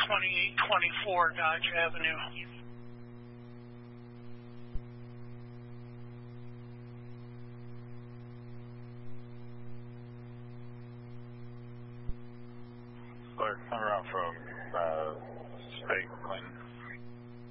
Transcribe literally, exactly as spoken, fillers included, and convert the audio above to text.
twenty-eight twenty-four Dodge Avenue. Clear, come around from uh, State Clinton.